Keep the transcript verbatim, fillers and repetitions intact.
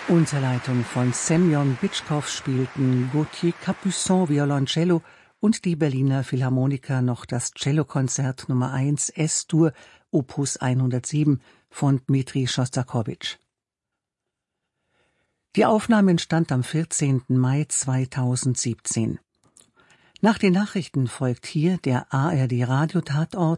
Unter Leitung von Semyon Bitschkow spielten Gauthier Capuçon Violoncello und die Berliner Philharmoniker noch das Cellokonzert Nummer eins S-Dur Opus hundertsieben von Dmitri Schostakowitsch. Die Aufnahme entstand am vierzehnten Mai zweitausendsiebzehn. Nach den Nachrichten folgt hier der A R D Radiotatort